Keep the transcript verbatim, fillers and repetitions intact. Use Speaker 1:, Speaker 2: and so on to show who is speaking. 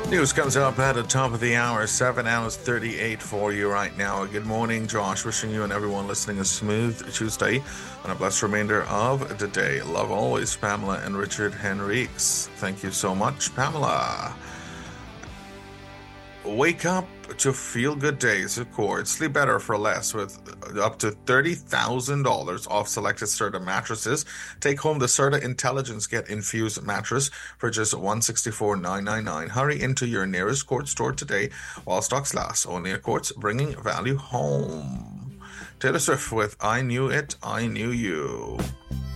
Speaker 1: News comes up at the top of the hour, seven hours thirty-eight for you right now. Good morning, Josh. Wishing you and everyone listening a smooth Tuesday and a blessed remainder of the day. Love always, Pamela and Richard Henriques. Thank you so much, Pamela. Wake up to feel good days at Cord. Sleep better for less with up to thirty thousand dollars off selected Serta mattresses. Take home the Serta Intelligence Get Infused mattress for just one hundred sixty-four thousand nine hundred ninety-nine dollars. Hurry into your nearest Cord store today while stocks last. Only at Quartz, bringing value home. Taylor Swift with I Knew It, I Knew You.